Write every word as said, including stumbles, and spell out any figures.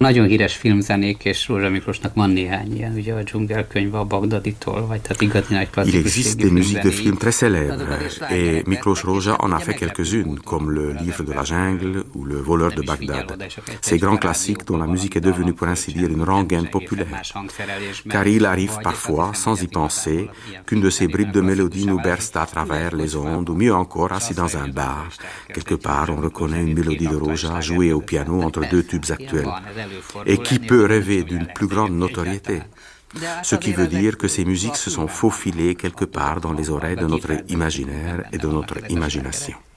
Nagyon híres filmzenék, és Rózsa Miklósnak van néhány ilyen, ugye a Dzsungelkönyve a Bagdaditól, vagy tehát igazi nagy klasszikus. Il existe des musiques de films très célèbres, et Miklos Rózsa en a fait quelques-unes, comme le Livre de la Jungle ou le Voleur de Bagdad. Ces grands classiques dont la musique est devenue pour ainsi dire une rengaine populaire. Car il arrive parfois, sans y penser, qu'une de ces bribes de mélodie nous berce à travers les ondes, ou mieux encore, assis dans un bar. Quelque part, on reconnaît une mélodie de Rózsa jouée au piano entre deux tubes actuels. Et qui peut rêver d'une plus grande notoriété? Ce qui veut dire que ces musiques se sont faufilées quelque part dans les oreilles de notre imaginaire et de notre imagination.